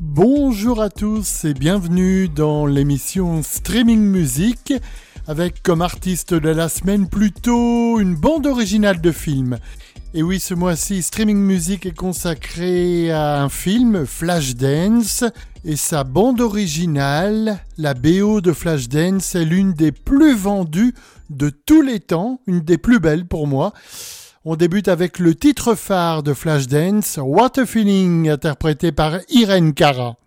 Bonjour à tous et bienvenue dans l'émission Streaming Music avec comme artiste de la semaine plutôt une bande originale de film. Et oui, ce mois-ci, Streaming Music est consacré à un film, Flashdance, et sa bande originale, la BO de Flashdance, est l'une des plus vendues de tous les temps, une des plus belles pour moi. On débute avec le titre phare de Flashdance, What a Feeling, interprété par Irene Cara.